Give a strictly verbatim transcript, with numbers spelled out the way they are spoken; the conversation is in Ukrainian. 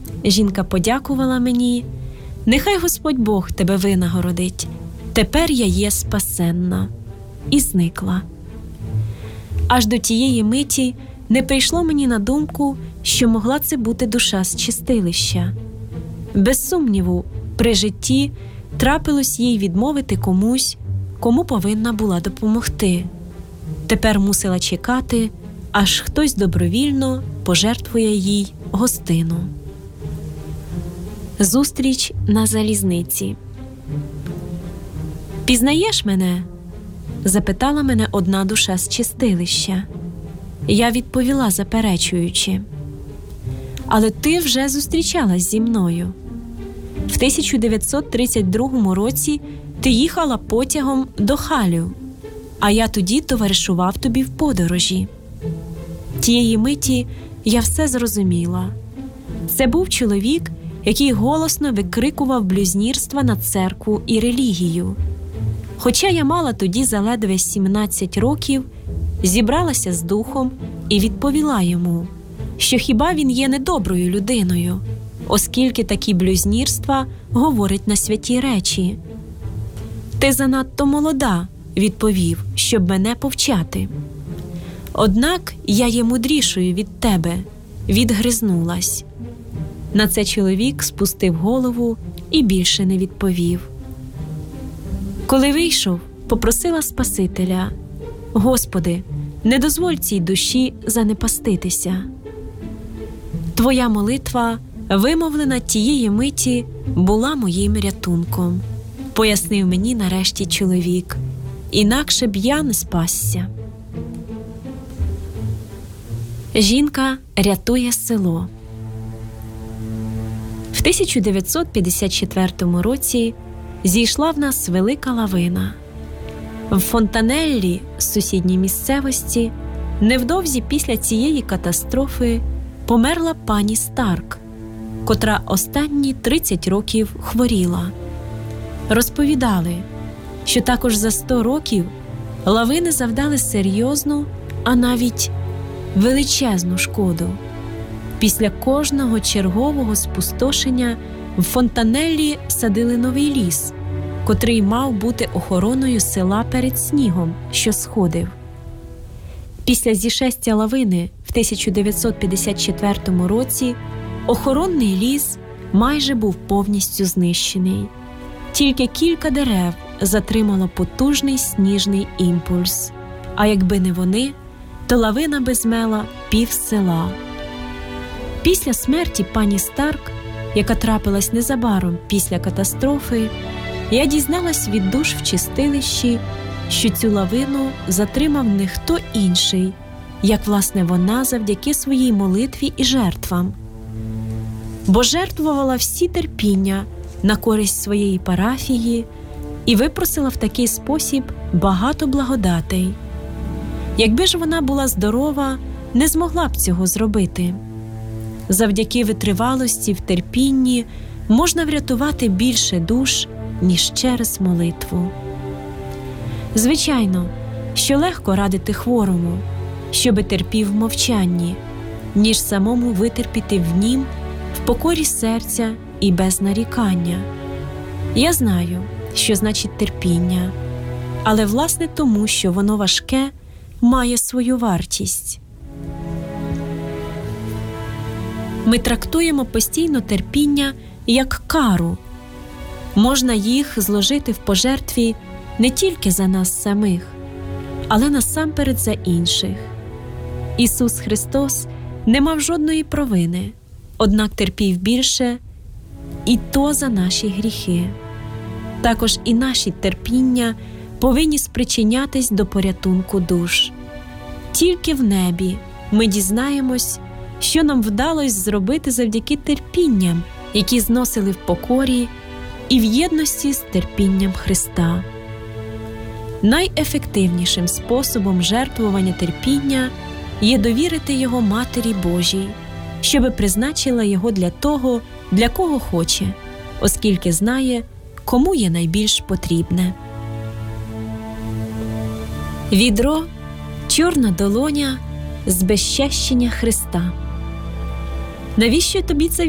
Жінка подякувала мені. Нехай Господь Бог тебе винагородить. Тепер я є спасенна. І зникла. Аж до тієї миті не прийшло мені на думку, що могла це бути душа з чистилища. Без сумніву, при житті трапилось їй відмовити комусь, кому повинна була допомогти. Тепер мусила чекати, аж хтось добровільно пожертвує їй гостину. Зустріч на залізниці. «Пізнаєш мене?» – запитала мене одна душа з чистилища. Я відповіла, заперечуючи: «Але ти вже зустрічалась зі мною. В тисяча дев'ятсот тридцять другому році ти їхала потягом до Халю, а я тоді товаришував тобі в подорожі». Тієї миті я все зрозуміла. Це був чоловік, який голосно викрикував блюзнірства на церкву і релігію. Хоча я мала тоді заледве сімнадцять років, зібралася з духом і відповіла йому, що хіба він є недоброю людиною, оскільки такі блюзнірства говорять на святі речі. «Ти занадто молода», – відповів, – «щоб мене повчати». «Однак я є мудрішою від тебе», – відгризнулась. На це чоловік спустив голову і більше не відповів. Коли вийшов, попросила Спасителя: «Господи, не дозволь цій душі занепаститися». Твоя молитва, вимовлена тієї миті, була моїм рятунком, пояснив мені нарешті чоловік, інакше б я не спасся. Жінка рятує село. В тисяча дев'ятсот п'ятдесят четвертому році зійшла в нас велика лавина. В Фонтанеллі, сусідній місцевості, невдовзі після цієї катастрофи померла пані Старк, котра останні тридцять років хворіла. Розповідали, що також за сто років лавини завдали серйозну, а навіть величезну шкоду. Після кожного чергового спустошення в Фонтанеллі садили новий ліс, котрий мав бути охороною села перед снігом, що сходив. Після зішестя лавини в тисяча дев'ятсот п'ятдесят четвертому році охоронний ліс майже був повністю знищений. Тільки кілька дерев затримало потужний сніжний імпульс, а якби не вони, то лавина би змела пів села. Після смерті пані Старк, яка трапилась незабаром після катастрофи, я дізналась від душ в чистилищі, що цю лавину затримав не хто інший, як, власне, вона завдяки своїй молитві і жертвам. Бо жертвувала всі терпіння на користь своєї парафії і випросила в такий спосіб багато благодатей. Якби ж вона була здорова, не змогла б цього зробити. Завдяки витривалості в терпінні можна врятувати більше душ, ніж через молитву. Звичайно, що легко радити хворому, щоби терпів в мовчанні, ніж самому витерпіти в нім, в покорі серця і без нарікання. Я знаю, що значить терпіння, але власне тому, що воно важке, має свою вартість. Ми трактуємо постійно терпіння як кару. Можна їх зложити в пожертві не тільки за нас самих, але насамперед за інших. Ісус Христос не мав жодної провини, однак терпів більше, і то за наші гріхи. Також і наші терпіння повинні спричинятись до порятунку душ. Тільки в небі ми дізнаємось, що нам вдалося зробити завдяки терпінням, які зносили в покорі і в єдності з терпінням Христа. Найефективнішим способом жертвування терпіння є довірити його Матері Божій, щоби призначила його для того, для кого хоче, оскільки знає, кому є найбільш потрібне. Відро – чорна долоня з безчащення Христа. Навіщо тобі це